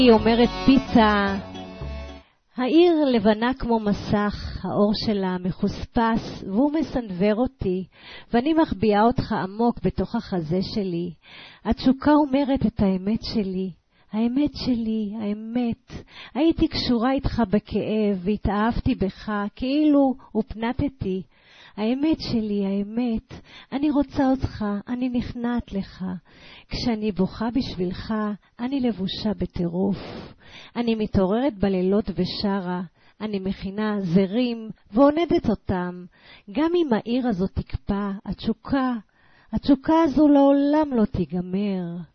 היא אומרת פיצה. העיר לבנה כמו מסך, האור שלה מחוספס, והוא מסנבר אותי, ואני מחביאה אותך עמוק בתוך החזה שלי. התשוקה אומרת את האמת שלי. האמת שלי, האמת. הייתי קשורה איתך בכאב, והתאהבתי בך, כאילו ופנתתי. האמת שלי, האמת. אני רוצה אותך, אני נכנעת לך. כשאני בוכה בשבילך, אני לבושה בטירוף. אני מתעוררת בלילות ושרה. אני מכינה זרים ועונדת אותם. גם אם העיר הזאת תקפא, התשוקה הזו לעולם לא תיגמר.